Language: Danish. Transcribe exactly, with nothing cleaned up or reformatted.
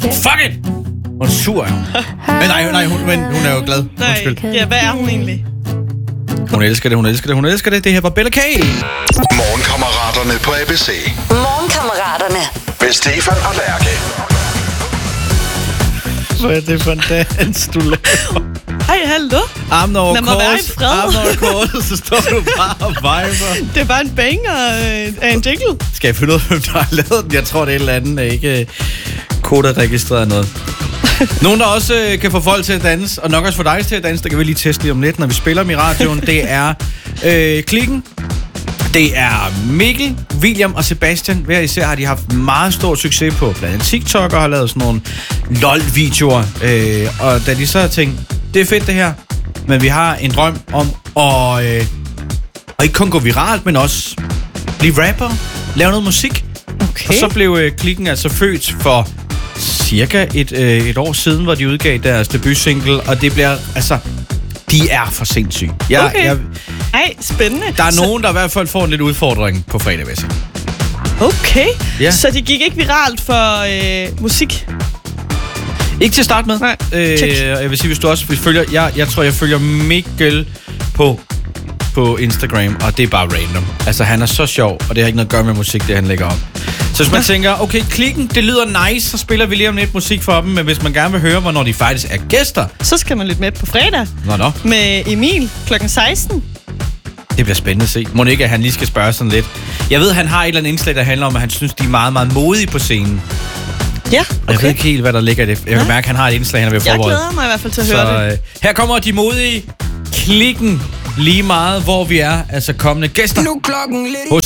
Okay. Fuck it! Hun er sur, jo. Men nej, nej hun, men hun er jo glad. Nej, Undskyld. ja, hvad er hun egentlig? Hun elsker det, hun elsker det, hun elsker det. Det her var Bella K. Morgenkammeraterne på A B C. Morgenkammeraterne. Med Stefan og Lærke. Hvad er det for en dans, du laver? Hej, hallo. Armen over Lad mig være i kors, fred. armen over kors, så står du bare og viber. Det er bare en banger øh, af en jingle. Skal jeg finde ud af, hvem der har lavet den? Jeg tror, det er et eller andet, ikke koda-registreret noget. Nogen, der også øh, kan få folk til at danse, og nok også få dig til at danse, der kan vi lige teste lige om lidt, når vi spiller dem i radioen, det er øh, Klikken. Det er Mikkel, William og Sebastian. Hver især har de haft meget stor succes på blandt andet TikTok og har lavet sådan nogle lol-videoer. Øh, og da de så har tænkt, det er fedt det her, men vi har en drøm om at, øh, at ikke kun gå viralt, men også blive rapper, lave noget musik. Okay. Og så blev øh, Klikken altså født for cirka et, øh, et år siden, hvor de udgav deres debutsingle, og det bliver, altså, de er for sindssyge. Jeg, Okay. jeg, Ej, spændende. der er så, nogen, der i hvert fald får en lidt udfordring på fredag, vil jeg sige. Okay, Ja. så det gik ikke viralt for øh, musik? Ikke til at starte med. Nej, øh, check. jeg vil sige, hvis du også vil følge... Jeg, jeg tror, jeg følger Mikkel på, på Instagram, og det er bare random. Altså, han er så sjov, og det har ikke noget at gøre med musik, det han lægger op. Så hvis man tænker, okay, Klikken, det lyder nice, så spiller vi lige om lidt musik for dem, men hvis man gerne vil høre, hvornår de faktisk er gæster... Så skal man lytte med på fredag Nå, nå. med Emil klokken seksten. Det bliver spændende at se. Må ikke, at han lige skal spørge sådan lidt. Jeg ved, han har et eller andet indslag, der handler om, at han synes, de er meget, meget modige på scenen. Ja, Okay. Jeg ved okay. ikke helt, hvad der ligger i det. Jeg kan Nej. mærke, at han har et indslag, han er ved at Jeg forberede. glæder mig i hvert fald til at Så høre det. øh, her kommer de modige Klikken lige meget, hvor vi er, altså kommende gæster. Nu klokken lidt